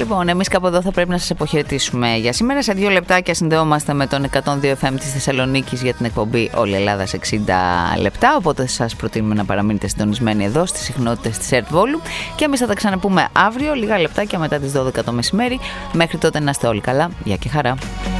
Λοιπόν, εμείς κάπου εδώ θα πρέπει να σας αποχαιρετήσουμε για σήμερα. Σε 2 λεπτάκια συνδεόμαστε με τον 102 FM της Θεσσαλονίκης για την εκπομπή Όλη Ελλάδα σε 60 λεπτά. Οπότε σας προτείνουμε να παραμείνετε συντονισμένοι εδώ στις συχνότητες της ΕΡΤ Βόλου. Και εμείς θα τα ξαναπούμε αύριο, λίγα λεπτάκια μετά τις 12 το μεσημέρι. Μέχρι τότε να είστε όλοι καλά. Γεια και χαρά.